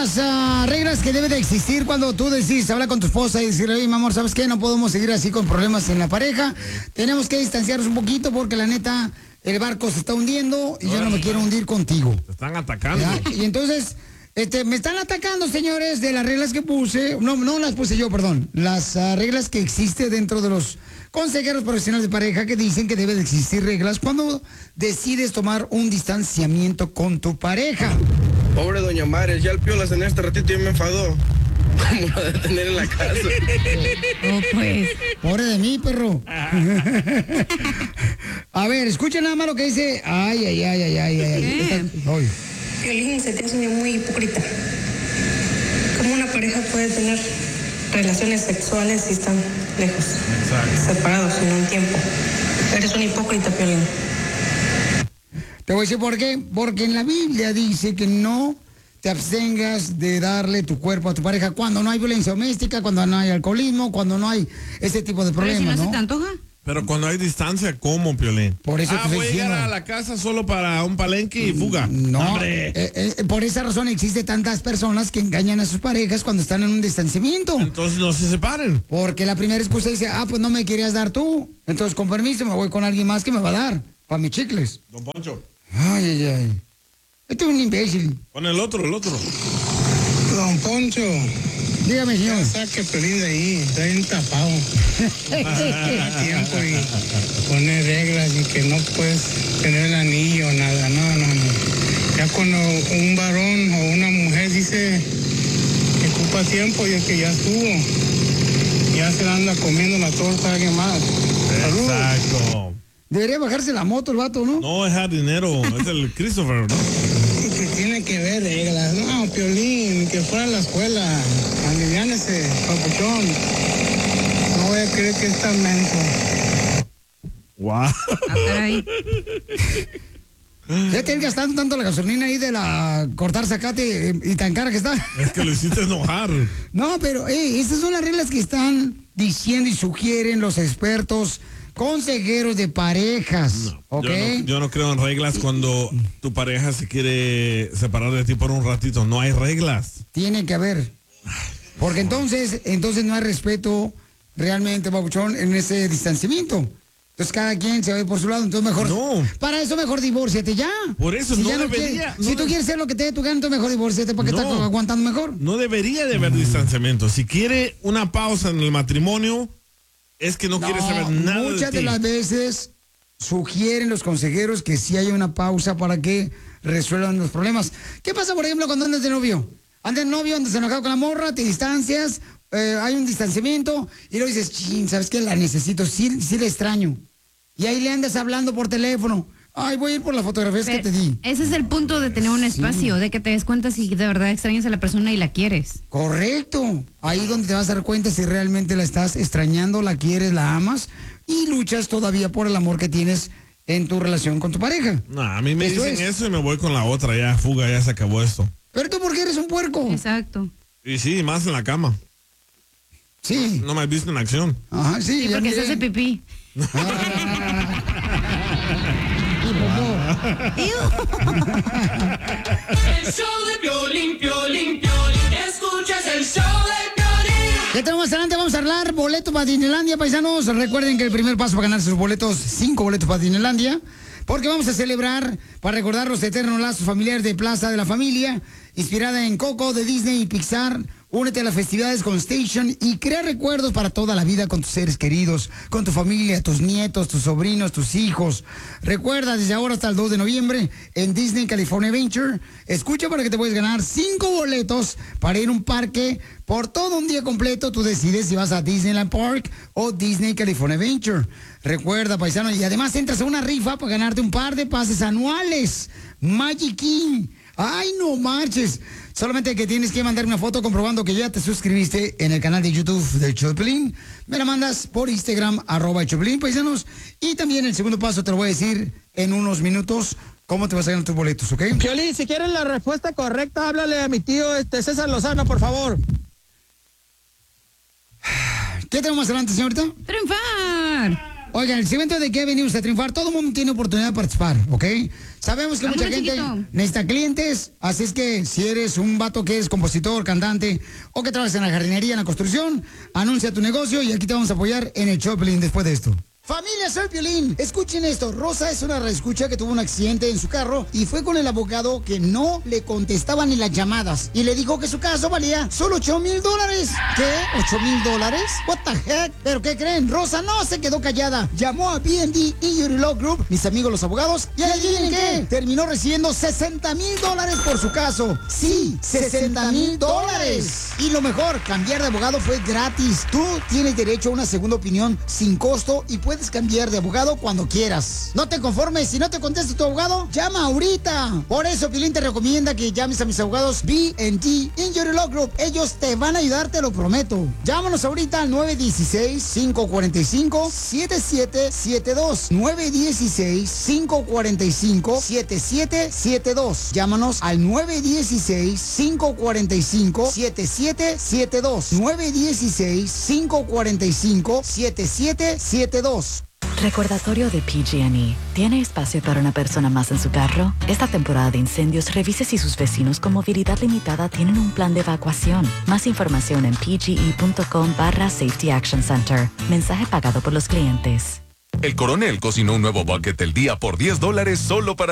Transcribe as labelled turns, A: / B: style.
A: las reglas que debe de existir cuando tú decides hablar con tu esposa y decirle, oye, mi amor, ¿sabes qué? No podemos seguir así con problemas en la pareja. Tenemos que distanciarnos un poquito porque la neta, el barco se está hundiendo y yo no me quiero hundir contigo.
B: Te están atacando.
A: ¿Ya? Y entonces, me están atacando, señores, de las reglas que puse. No las puse yo, perdón. Las reglas que existen dentro de los consejeros profesionales de pareja que dicen que debe de existir reglas cuando decides tomar un distanciamiento con tu pareja.
C: Pobre doña Mares, ya el Piolas en este ratito ya me enfadó. ¿Cómo lo de tener en la casa?
A: Oh, pues. Pobre de mí, perro. A ver, escuchen nada más lo que dice. Ay.
D: Piolín, se te hace muy hipócrita. ¿Cómo una pareja puede tener relaciones sexuales si están lejos? Exacto. Separados en un tiempo. Eres un hipócrita, Piolín.
A: Te voy a decir por qué. Porque en la Biblia dice que no te abstengas de darle tu cuerpo a tu pareja cuando no hay violencia doméstica, cuando no hay alcoholismo, cuando no hay ese tipo de problemas.
E: Pero si no,
A: ¿no?
E: se te antoja.
B: Pero cuando hay distancia, ¿cómo, Piolín?
A: Por eso te
B: voy a llegar a la casa solo para un palenque y fuga.
A: No, por esa razón existe tantas personas que engañan a sus parejas cuando están en un distanciamiento.
B: Entonces no se separen.
A: Porque la primera excusa dice, pues no me querías dar tú. Entonces, con permiso, me voy con alguien más que me va a dar para mis chicles.
B: Don Poncho.
A: Ay. Este es un imbécil.
B: Pon el otro.
F: Don Poncho.
A: Dígame, señor.
F: Saque Piolín de ahí, está bien tapado. A tiempo y pone reglas y que no puedes tener el anillo, nada, no. Ya cuando un varón o una mujer dice que ocupa tiempo y es que ya estuvo, ya se la anda comiendo la torta a alguien más. Salud.
B: Exacto.
A: Debería bajarse la moto el vato, ¿no?
B: No, es jardinero, es el Christopher, ¿no?
F: Y que tiene que ver reglas. No, Piolín, que fuera a la escuela. Aliviánese, papuchón. No voy a creer que es tan menso.
B: Wow.
A: Ya te gastando tanto la gasolina ahí de la cortar zacate y tan cara que está.
B: Es que lo hiciste enojar.
A: No, pero estas son las reglas que están diciendo y sugieren los expertos consejeros de parejas.
B: No,
A: ¿ok?
B: Yo no creo en reglas cuando tu pareja se quiere separar de ti por un ratito. No hay reglas.
A: Tiene que haber. Porque entonces no hay respeto realmente, papuchón, en ese distanciamiento. Entonces cada quien se va a ir por su lado, entonces mejor.
B: No.
A: Para eso mejor divórciate ya.
B: Por eso
A: si
B: no
A: ya
B: debería.
A: Si tú quieres ser lo que te dé tu gana, entonces mejor divórciate para que estés aguantando mejor.
B: No debería de haber distanciamiento. Si quiere una pausa en el matrimonio, es que no quiere saber nada de ti.
A: Muchas de las veces sugieren los consejeros que sí haya una pausa para que resuelvan los problemas. ¿Qué pasa, por ejemplo, cuando andas de novio? Andas de novio, andas enojado con la morra, te distancias, hay un distanciamiento y luego dices, chin, ¿sabes qué? La necesito, sí la extraño. Y ahí le andas hablando por teléfono. Ay, voy a ir por las fotografías que te di.
E: Ese es el punto de tener un espacio, de que te des cuenta si de verdad extrañas a la persona y la quieres.
A: Correcto. Ahí es donde te vas a dar cuenta si realmente la estás extrañando, la quieres, la amas y luchas todavía por el amor que tienes en tu relación con tu pareja.
B: No, a mí me dicen eso y me voy con la otra, ya fuga, ya se acabó esto.
A: Pero tú, ¿por qué eres un puerco?
E: Exacto.
B: Y sí, más en la cama.
A: Sí.
B: No me has visto en acción.
A: Ajá, sí.
E: Sí, porque se hace pipí.
G: El show de Piolín, escuchas el show de Piolín.
A: Ya tenemos más adelante, vamos a hablar boletos para Disneylandia, paisanos. Recuerden que el primer paso para ganarse sus boletos, 5 boletos para Disneylandia, porque vamos a celebrar para recordar los eternos lazos familiares de Plaza de la Familia, inspirada en Coco de Disney y Pixar. Únete a las festividades con Station y crea recuerdos para toda la vida con tus seres queridos, con tu familia, tus nietos, tus sobrinos, tus hijos. Recuerda, desde ahora hasta el 2 de noviembre en Disney California Adventure. Escucha para que te puedes ganar 5 boletos para ir a un parque por todo un día completo. Tú decides si vas a Disneyland Park o Disney California Adventure. Recuerda, paisano, y además entras a una rifa para ganarte un par de pases anuales. Magic King. ¡Ay, no marches! Solamente que tienes que mandar una foto comprobando que ya te suscribiste en el canal de YouTube del Show de Piolín. Me la mandas por Instagram, @Choplin, paisanos. Y también el segundo paso te lo voy a decir en unos minutos. ¿Cómo te vas a ganar tus boletos, ok?
H: Piolín, si quieres la respuesta correcta, háblale a mi tío César Lozano, por favor.
A: ¿Qué tenemos más adelante, señorita?
E: ¡Triunfar!
A: Oigan, el segmento de que venimos a triunfar, todo el mundo tiene oportunidad de participar, ¿ok? Sabemos que mucha
E: Vámonos,
A: gente
E: chiquito.
A: necesita clientes, así es que si eres un vato que es compositor, cantante o que trabajas en la jardinería, en la construcción, anuncia tu negocio y aquí te vamos a apoyar en el show, Piolín, después de esto. Familia, soy Piolín. Escuchen esto. Rosa es una reescucha que tuvo un accidente en su carro y fue con el abogado que no le contestaban ni las llamadas. Y le dijo que su caso valía solo $8,000. ¿Qué? ¿$8,000? What the heck? ¿Pero qué creen? Rosa no se quedó callada. Llamó a B&D Injury Law Group, mis amigos los abogados, y adivinen qué. Terminó recibiendo $60,000 por su caso. Sí, $60,000. Y lo mejor, cambiar de abogado fue gratis. Tú tienes derecho a una segunda opinión sin costo y puedes cambiar de abogado cuando quieras. No te conformes, si no te contesta tu abogado, llama ahorita. Por eso Piolín te recomienda que llames a mis abogados B&D Injury Law Group. Ellos te van a ayudar, te lo prometo. Llámanos ahorita al 916-545-7772. 916-545-7772. Llámanos al 916-545-7772. 916-545-7772.
I: Recordatorio de PG&E. ¿Tiene espacio para una persona más en su carro? Esta temporada de incendios, revise si sus vecinos con movilidad limitada tienen un plan de evacuación. Más información en pge.com/Safety Action Center. Mensaje pagado por los clientes.
J: El Coronel cocinó un nuevo bucket del día por $10 solo para